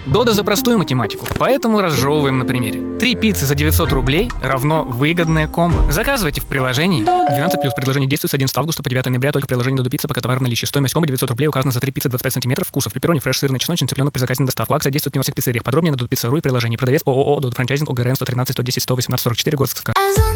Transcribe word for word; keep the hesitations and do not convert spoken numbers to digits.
Додо за простую математику, поэтому разжевываем на примере. Три пиццы за девятьсот рублей равно выгодное комбо. Заказывайте в приложении. двенадцать плюс предложение действует с одиннадцатого августа по девятое ноября только в приложении Додо Пицца, пока товар в наличии. Стоимость комбо девятьсот рублей указана за три пиццы двадцать пять сантиметров вкусов. Пепперони, фреш, сырный, чесночный, цыпленок при заказе на доставку. Акция действует не во всех пиццериях. Подробнее на Додо Пицца точка ру и приложении. Продавец ООО Додо Франчайзинг ОГРН сто тринадцать сто десять сто восемнадцать сорок четыре, город СК.